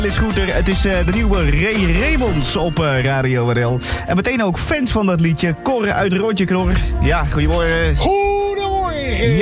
Scooter, het is de nieuwe Ray Raymonds op Radio RL. En meteen ook fans van dat liedje, Cor uit Rondje Knor. Ja, goedemorgen. Goedemorgen.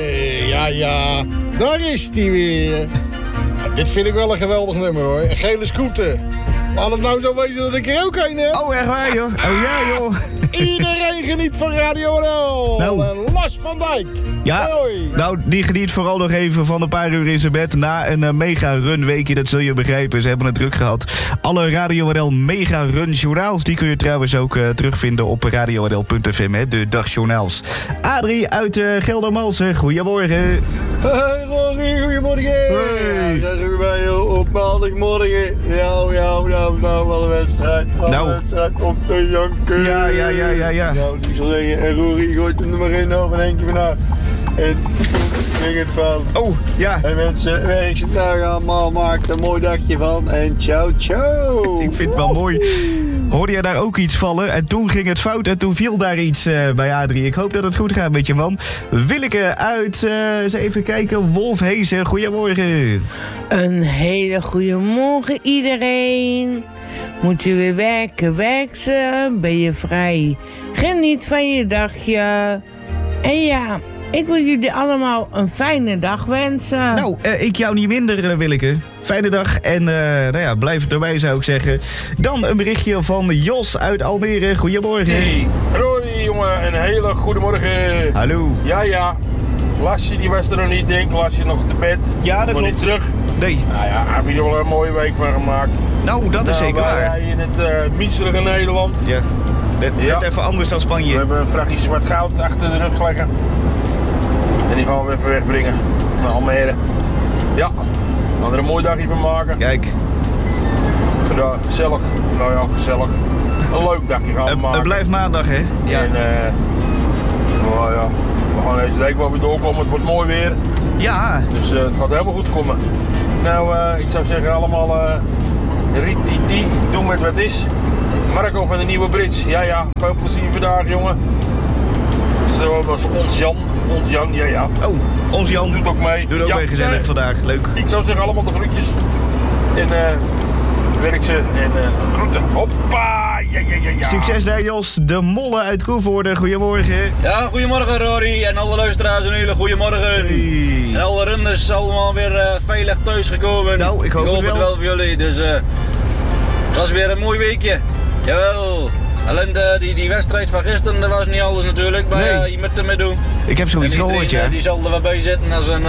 Ja, daar is hij weer. Dit vind ik wel een geweldig nummer hoor, een gele scooter. Laat het nou zo wezen dat ik er ook een heb. Oh, echt waar joh? Oh ja joh. Iedereen geniet van Radio RL. Nou. En Lars van Dijk. Ja, hoi. nou die geniet vooral nog even van een paar uur in zijn bed na een mega run weekje, dat zul je begrijpen. Ze hebben het druk gehad. Alle Radio RL mega run journaals, die kun je trouwens ook terugvinden op radiorl.fm, hè, de dagjournaals. Adrie uit Geldermalsen, goedemorgen. Hey Rory, goedemorgen. Hey. Ja, zijn we bij op maandagmorgen. Nou, wat een wedstrijd. Wat een wedstrijd om te janken. Ja. Nou, ik zal zeggen, en Rory gooit hem er maar in over een eentje vanaf. En toen ging het fout. Oh, ja. En mensen, werk ze daar allemaal, maak er een mooi dagje van. En ciao. Ik vind het wel mooi. Hoorde jij daar ook iets vallen? En toen ging het fout en toen viel daar iets bij Adrie. Ik hoop dat het goed gaat met je man. Willeke uit, eens even kijken, Wolfhezen. Goedemorgen. Een hele goede morgen iedereen. Moet je weer werken, ben je vrij. Geniet van je dagje. En ja, ik wil jullie allemaal een fijne dag wensen. Nou, ik jou niet minder, Willeke. Fijne dag en blijf erbij zou ik zeggen. Dan een berichtje van Jos uit Almere. Goedemorgen. Hey, Rory jongen, een hele goede morgen. Hallo. Ja. Lasje die was er nog niet, denk Lasje nog te bed. Ja, dat nog klopt. niet terug. Nee. Nou ja, heb je er wel een mooie week van gemaakt. Nou, dat is zeker waar. Wij in het miserige Nederland. Ja. Net even anders dan We Spanje. hebben een vrachtje zwart goud achter de rug liggen. En die gaan we even wegbrengen naar Almere. Ja, we gaan er een mooi dagje van maken. Kijk, Gezellig. Nou ja, gezellig. Een leuk dagje gaan we maken. het blijft maandag, hè? Ja. En nou ja, we gaan deze week wel weer doorkomen. Het wordt mooi weer. Ja. Dus het gaat helemaal goed komen. Nou, ik zou zeggen allemaal rititi, doe met wat is. Marco van de Nieuwe Brits. Ja, veel plezier vandaag, jongen. Zo was ons Jan, ja. Oh, ons Jan Doet ook mee. doet ook mee gezellig vandaag. Leuk. Ik zou zeggen allemaal de groetjes. En werk ze en groeten. Hoppa! Ja. Succes daar, Jos. De Molle uit Koevoorde. Goedemorgen. Ja, goedemorgen Rory en alle luisteraars een hele goede morgen. Hey. En alle runders allemaal weer veilig thuis gekomen. Nou, ik hoop het wel. voor jullie. Dus het was weer een mooi weekje. Jawel. Alleen die wedstrijd van gisteren, dat was niet alles natuurlijk. Maar Nee. je moet ermee doen. Ik heb zoiets En gehoord, iedereen, ja. die zal er wel bij zitten als een